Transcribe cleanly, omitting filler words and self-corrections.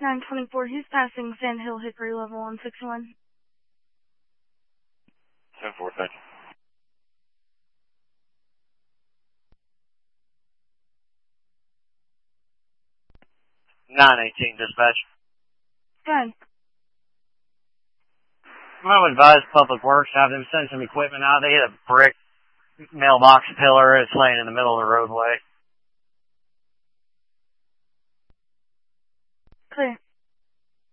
924, he's passing Sand Hill Hickory level 161. 10-4, thank you. 918 dispatch. Good. I'm going to advise Public Works, have them send some equipment out. They hit a brick mailbox pillar. It's laying in the middle of the roadway.